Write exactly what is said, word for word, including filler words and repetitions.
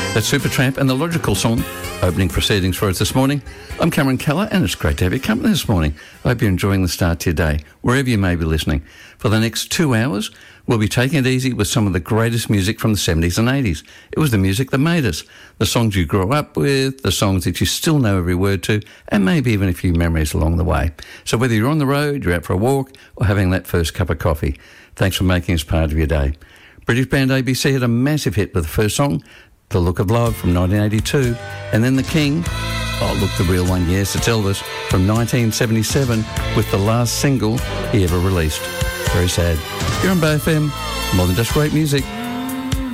That's Supertramp and the Logical Song opening proceedings for us this morning. I'm Cameron Keller, and it's great to have your company this morning. I hope you're enjoying the start to your day, wherever you may be listening. For the next two hours, we'll be taking it easy with some of the greatest music from the seventies and eighties. It was the music that made us, the songs you grew up with, the songs that you still know every word to, and maybe even a few memories along the way. So whether you're on the road, you're out for a walk, or having that first cup of coffee, thanks for making us part of your day. British band A B C had a massive hit with the first song, The Look of Love from nineteen eighty-two, and then The King, oh look, the real one, yes, it's Elvis, from nineteen seventy-seven with the last single he ever released. Very sad. You're on Bay F M, more than just great music.